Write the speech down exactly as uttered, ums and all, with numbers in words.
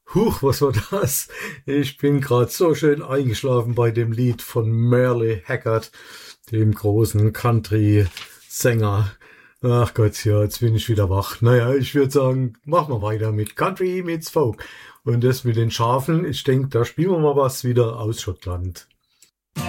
Huch, was war das? Ich bin gerade so schön eingeschlafen bei dem Lied von Merle Haggard, dem großen Country-Sänger. Ach Gott, ja, jetzt bin ich wieder wach. Naja, ich würde sagen, machen wir weiter mit Country meets Folk. Und das mit den Schafen, ich denke, da spielen wir mal was wieder aus Schottland.